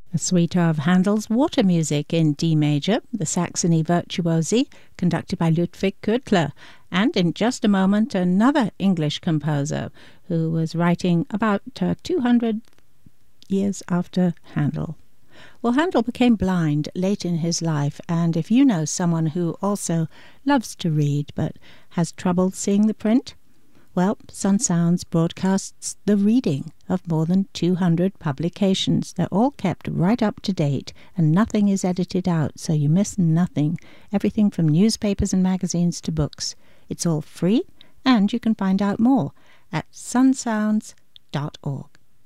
A suite of Handel's Water Music in D major, the Saxony Virtuosi, conducted by Ludwig Kürtler, and in just a moment another English composer who was writing about 200 years after Handel. Well, Handel became blind late in his life, and if you know someone who also loves to read but has trouble seeing the print, well, Sun Sounds broadcasts the reading of more than 200 publications. They're all kept right up to date, and nothing is edited out, so you miss nothing. Everything from newspapers and magazines to books. It's all free, and you can find out more at sunsounds.org.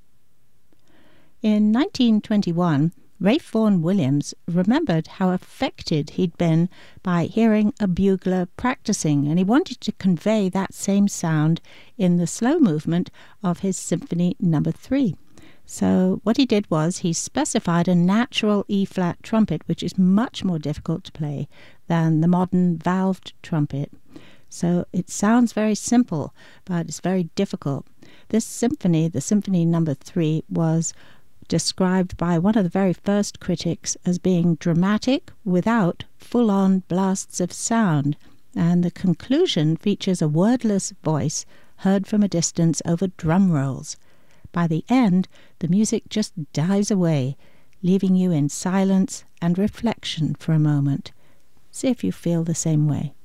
In 1921, Ralph Vaughan Williams remembered how affected he'd been by hearing a bugler practicing, and he wanted to convey that same sound in the slow movement of his Symphony No. 3. So what he did was he specified a natural E-flat trumpet, which is much more difficult to play than the modern valved trumpet. So it sounds very simple, but it's very difficult. This symphony, the Symphony No. 3, was described by one of the very first critics as being dramatic without full-on blasts of sound, and the conclusion features a wordless voice heard from a distance over drum rolls. By the end, the music just dies away, leaving you in silence and reflection for a moment. See if you feel the same way.